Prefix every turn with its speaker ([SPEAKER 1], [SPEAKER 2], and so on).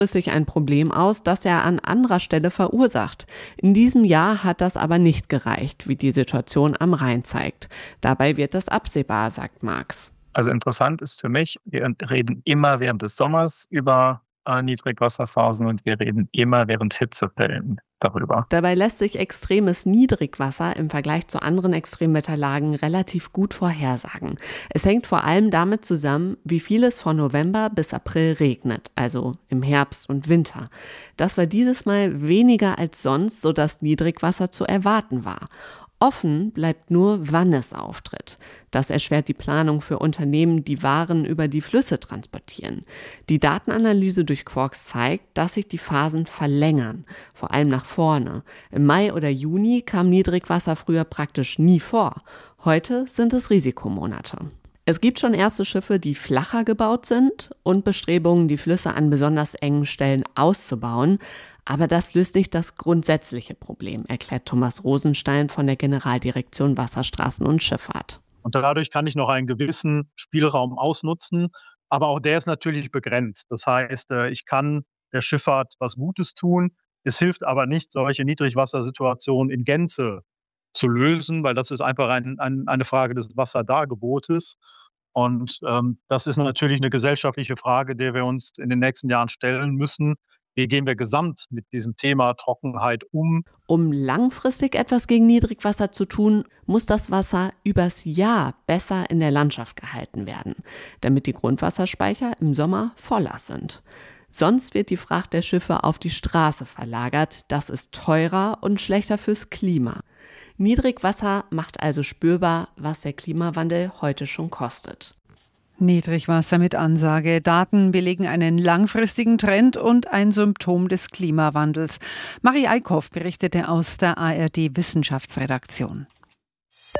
[SPEAKER 1] sich ein Problem aus, das er an anderer Stelle verursacht. In diesem Jahr hat das aber nicht gereicht, wie die Situation am Rhein zeigt. Dabei wird es absehbar, sagt Marx.
[SPEAKER 2] Also interessant ist für mich, wir reden immer während des Sommers über Niedrigwasserphasen und wir reden immer während Hitzewellen darüber.
[SPEAKER 1] Dabei lässt sich extremes Niedrigwasser im Vergleich zu anderen Extremwetterlagen relativ gut vorhersagen. Es hängt vor allem damit zusammen, wie viel es von November bis April regnet, also im Herbst und Winter. Das war dieses Mal weniger als sonst, sodass Niedrigwasser zu erwarten war. Offen bleibt nur, wann es auftritt. Das erschwert die Planung für Unternehmen, die Waren über die Flüsse transportieren. Die Datenanalyse durch Quarks zeigt, dass sich die Phasen verlängern, vor allem nach vorne. Im Mai oder Juni kam Niedrigwasser früher praktisch nie vor. Heute sind es Risikomonate. Es gibt schon erste Schiffe, die flacher gebaut sind und Bestrebungen, die Flüsse an besonders engen Stellen auszubauen. Aber das löst nicht das grundsätzliche Problem, erklärt Thomas Rosenstein von der Generaldirektion Wasserstraßen und Schifffahrt.
[SPEAKER 3] Und dadurch kann ich noch einen gewissen Spielraum ausnutzen, aber auch der ist natürlich begrenzt. Das heißt, ich kann der Schifffahrt was Gutes tun. Es hilft aber nicht, solche Niedrigwassersituationen in Gänze zu lösen, weil das ist einfach eine Frage des Wasserdargebotes. Und das ist natürlich eine gesellschaftliche Frage, der wir uns in den nächsten Jahren stellen müssen. Wie gehen wir gesamt mit diesem Thema Trockenheit um?
[SPEAKER 1] Um langfristig etwas gegen Niedrigwasser zu tun, muss das Wasser übers Jahr besser in der Landschaft gehalten werden, damit die Grundwasserspeicher im Sommer voller sind. Sonst wird die Fracht der Schiffe auf die Straße verlagert. Das ist teurer und schlechter fürs Klima. Niedrigwasser macht also spürbar, was der Klimawandel heute schon kostet.
[SPEAKER 4] Niedrigwasser mit Ansage. Daten belegen einen langfristigen Trend und ein Symptom des Klimawandels. Marie Eickhoff berichtete aus der ARD Wissenschaftsredaktion.